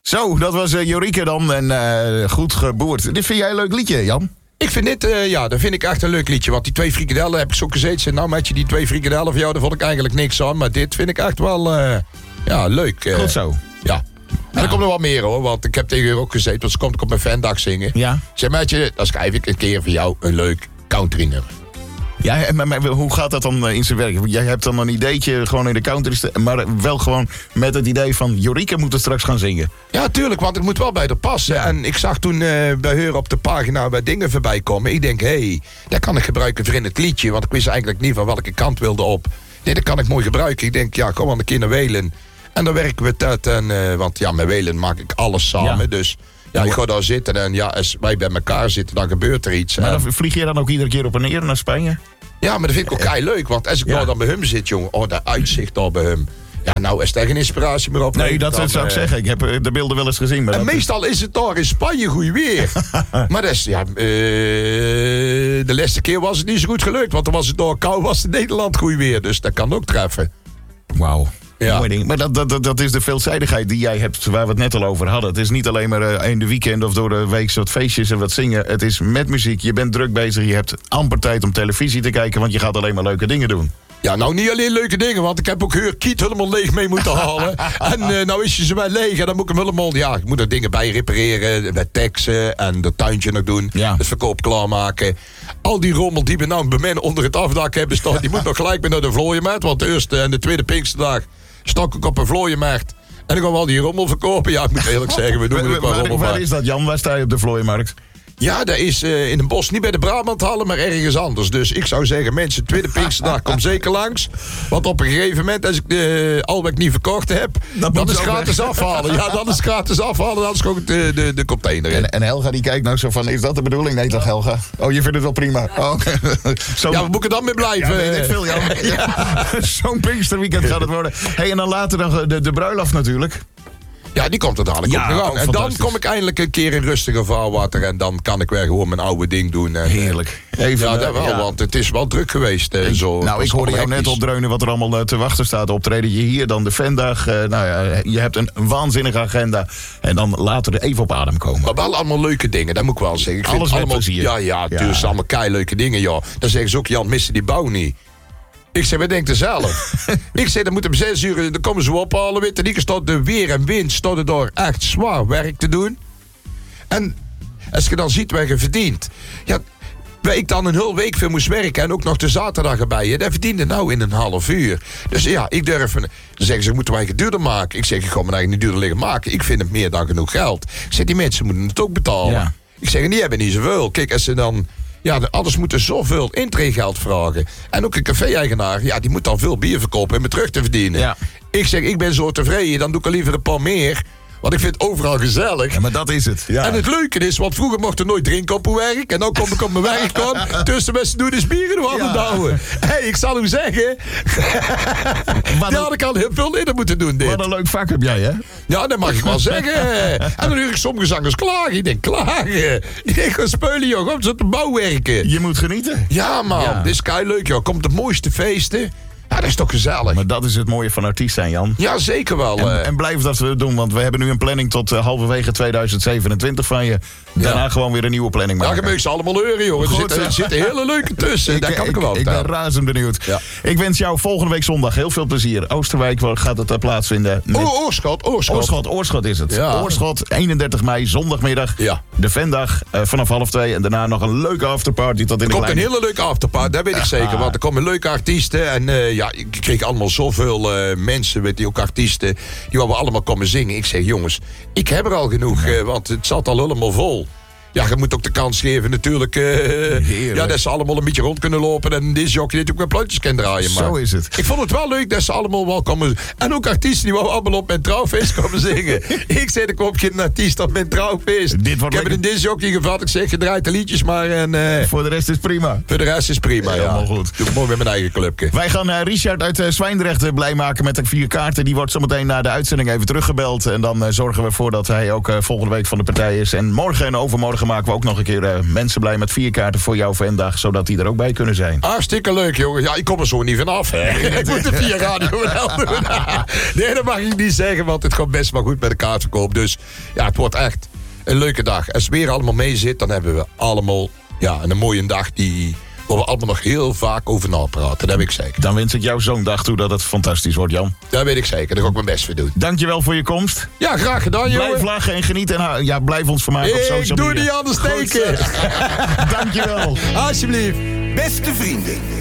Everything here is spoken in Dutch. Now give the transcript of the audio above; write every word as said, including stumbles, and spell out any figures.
Zo, dat was uh, Jorike dan en uh, Goed Geboerd. Dit vind jij een leuk liedje, Jan? Ik vind dit, uh, ja, dat vind ik echt een leuk liedje. Want die twee frikadellen heb ik zo gezeten. Nou, met je die twee frikadellen van jou, daar vond ik eigenlijk niks aan. Maar dit vind ik echt wel, uh, ja, leuk. Uh, Goed zo. Ja. En er komt nog wat meer hoor, want ik heb tegen haar ook gezeten, want ze komt op mijn fandag zingen. Ja. Ik zeg, Maatje, dan schrijf ik een keer voor jou een leuk country nummer. Ja, maar, maar hoe gaat dat dan in zijn werk? Jij hebt dan een ideetje gewoon in de country, maar wel gewoon met het idee van Jorike moet er straks gaan zingen. Ja, tuurlijk, want het moet wel bij haar passen. Ja. En ik zag toen uh, bij haar op de pagina bij dingen voorbij komen. Ik denk, hé, hey, dat kan ik gebruiken voor in het liedje, want ik wist eigenlijk niet van welke kant wilde op. Nee, dat kan ik mooi gebruiken. Ik denk, ja, kom aan de keer naar Welen. En dan werken we het uit. En, uh, want ja, met Welen maak ik alles samen, ja. Dus... Ja, ik ga daar zitten en ja, als wij bij elkaar zitten, dan gebeurt er iets. Maar dan vlieg je dan ook iedere keer op en neer naar Spanje? Ja, maar dat vind ik ook kei leuk. Want als ik ja. nou dan bij hem zit, jongen, oh, dat uitzicht al bij hem. Ja, nou, is daar geen inspiratie meer op. Nee, dat dan, zou ik uh, zeggen. Ik heb de beelden wel eens gezien. Maar en dat meestal is het daar in Spanje goed weer. Maar dat is, ja, uh, de laatste keer was het niet zo goed gelukt. Want dan was het door kou, was het Nederland goed weer. Dus dat kan ook treffen. Wauw. Ja. Mooi ding. Maar dat, dat, dat is de veelzijdigheid die jij hebt, waar we het net al over hadden. Het is niet alleen maar uh, in de weekend of door de week wat feestjes en wat zingen. Het is met muziek, je bent druk bezig, je hebt amper tijd om televisie te kijken, want je gaat alleen maar leuke dingen doen. Ja, nou niet alleen leuke dingen, want ik heb ook Heur Kiet helemaal leeg mee moeten halen. En uh, nou is je ze bij leeg en dan moet ik hem helemaal, ja, ik moet er dingen bij repareren, bij teksten en de tuintje nog doen, ja. Het verkoop klaarmaken. Al die rommel die we nou bij mij onder het afdak hebben staan, die moet nog gelijk mee naar de vlooienmarkt, want de eerste en de tweede Pinksterdag stak ik op een vlooienmarkt. En dan gaan we al die rommel verkopen. Ja, ik moet eerlijk zeggen, we doen het qua rommel. Waar is dat, Jan? Waar sta je op de vlooienmarkt? Ja, dat is uh, in een bos, niet bij de Brabanthallen, maar ergens anders. Dus ik zou zeggen, mensen, tweede Pinksterdag, kom zeker langs. Want op een gegeven moment, als ik uh, al wat ik niet verkocht heb, dat dan is gratis weg. afhalen. Ja, dan is gratis afhalen, dan is gewoon de, de, de container in. En, en Helga die kijkt nou zo van, is dat de bedoeling? Nee toch, Helga? Oh, je vindt het wel prima. Oh. Zo... Ja, we moeten dan mee blijven. Ja, weet ik veel, Jan. Ja. Zo'n Pinksterweekend gaat het worden. Hey, en dan later dan de, de bruiloft natuurlijk. Ja, die komt er dadelijk ja, op de gang. En dan kom ik eindelijk een keer in rustige vaarwater. En dan kan ik weer gewoon mijn oude ding doen. En, heerlijk. Even, ja, dat wel, ja. Want het is wel druk geweest. En zo. Nou, ik hoorde jou net opdreunen wat er allemaal te wachten staat. Optreden je hier, dan de Vendag. Uh, nou ja, je hebt een waanzinnige agenda. En dan later er even op adem komen. Maar wel allemaal leuke dingen, dat moet ik wel zeggen. Ik Alles vind met allemaal, plezier. Ja, ja, het ja. is allemaal kei leuke dingen, ja. Dan zeggen ze ook, Jan, missen die bouw niet. Ik zeg, wat denkt er zelf? Ik zeg, dan moet om zes uur, dan komen ze ophalen. Weet je, staat de weer en wind, staat er door echt zwaar werk te doen. En als je dan ziet wat je verdient. Ja, waar ik dan een hele week voor moest werken en ook nog de zaterdag erbij. Dat verdiende nou in een half uur. Dus ja, ik durf. Dan zeggen ze, moeten wij het duurder maken? Ik zeg, ik ga me eigenlijk niet duurder liggen maken. Ik vind het meer dan genoeg geld. Ik zeg, die mensen moeten het ook betalen. Ja. Ik zeg, die hebben niet zoveel. Kijk, als ze dan... Ja, anders moeten zoveel intreegeld vragen. En ook een café-eigenaar, ja, die moet dan veel bier verkopen en me terug te verdienen. Ja. Ik zeg, ik ben zo tevreden, dan doe ik er liever een paar meer. Want ik vind het overal gezellig. Ja, maar dat is het. Ja. En het leuke is, want vroeger mocht er nooit drinken op mijn werk. En dan kom ik op mijn werk dan. Tussen mensen doen is bier in de handen douwen. Hé, hey, ik zal u zeggen. Die had ik al heel veel eerder moeten doen, dit. Wat een leuk vak heb jij, hè? Ja, dat mag ik wel zeggen. En dan hoor ik sommige zangers klagen. Ik denk, klagen. Ik denk, ga spelen, joh. Kom zo te bouw werken. Je moet genieten. Ja, man. Ja. Dit is kei leuk, joh. Komt de mooiste feesten. Ja, dat is toch gezellig. Maar dat is het mooie van artiest zijn, Jan. Ja, zeker wel. En, uh... en blijf dat doen, want we hebben nu een planning tot uh, halverwege tweeduizend zevenentwintig van je. Daarna ja. gewoon weer een nieuwe planning maken. Ja, je mag ze allemaal leuren, joh. Er zitten, er zitten hele leuke tussen. Ik, Daar kan ik, ik wel Ik ben razend benieuwd. Ja. Ik wens jou volgende week zondag heel veel plezier. Oosterwijk gaat het uh, plaatsvinden. Met... Oh, Oorschot, Oorschot. Oorschot, Oorschot is het. Ja. Oorschot, eenendertig mei, zondagmiddag. Ja. De Vendag uh, vanaf half twee. En daarna nog een leuke afterparty tot in de Er komt kleine... een hele leuke afterparty, dat weet ik zeker. Want er komen leuke artiesten. En uh, ja, ik kreeg allemaal zoveel uh, mensen, weet je, ook artiesten, die wilden allemaal komen zingen. Ik zeg, jongens, ik heb er al genoeg, uh, want het zat al helemaal vol. Ja, je moet ook de kans geven natuurlijk. Uh, ja, dat ze allemaal een beetje rond kunnen lopen. En deze jockey dit ook met plantjes kan draaien. Maar zo is het. Ik vond het wel leuk dat ze allemaal wel komen. En ook artiesten die wel allemaal op mijn trouwfeest komen zingen. Ik zei, er komt geen artiest op mijn trouwfeest. Dit wordt ik heb het in deze jockey gevat. Ik zeg, je draait de liedjes maar. En, uh, voor de rest is prima. Voor de rest is prima, ja. Helemaal goed. Doe ik mooi met mijn eigen clubje. Wij gaan uh, Richard uit uh, Zwijndrecht uh, blij maken met de vier kaarten. Die wordt zometeen na de uitzending even teruggebeld. En dan uh, zorgen we ervoor dat hij ook uh, volgende week van de partij is. En morgen en overmorgen morgen maken we ook nog een keer uh, mensen blij met vier kaarten voor jouw vendag, zodat die er ook bij kunnen zijn. Hartstikke leuk, jongen. Ja, ik kom er zo niet vanaf. Ik moet de vier radio wel doen. Nee, dat mag ik niet zeggen, want het gaat best wel goed met de kaartverkoop. Dus ja, het wordt echt een leuke dag. Als het weer allemaal mee zit, dan hebben we allemaal ja, een mooie dag die... waar we allemaal nog heel vaak over napraten. Dat heb ik zeker. Dan wens ik jou zo'n dag toe dat het fantastisch wordt, Jan. Dat weet ik zeker. Daar ga ik mijn best voor doen. Dankjewel voor je komst. Ja, graag gedaan, jongen. Blijf lachen en genieten. En ja, blijf ons vermaken op social media. Ik doe niet anders teken. Dankjewel. Alsjeblieft. Beste vrienden.